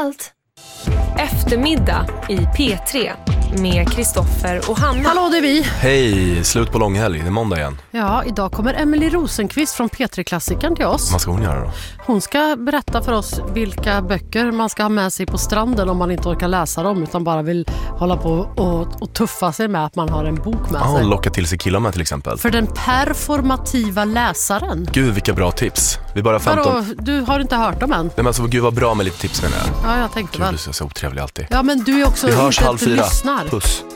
allt. Eftermiddag i P3 med Kristoffer och Hanna. Hallå, det är vi. Hej, slut på långhelg, det är måndag igen. Ja, idag kommer Emily Rosenqvist från P3-klassikern till oss. Vad ska hon göra då? Hon ska berätta för oss vilka böcker man ska ha med sig på stranden om man inte orkar läsa dem utan bara vill hålla på och tuffa sig med att man har en bok med sig. Locka till sig killar med till exempel. För den performativa läsaren. Gud, vilka bra tips. Vi bara 15... Vadå, du har inte hört dem än? Nej, men alltså, gud vad bra med lite tips menar jag. Ja, jag tänkte Gud, väl. du är så otrevlig alltid. Ja, men du är också Vi hörs inte att du 3:30. lyssnar. Puss.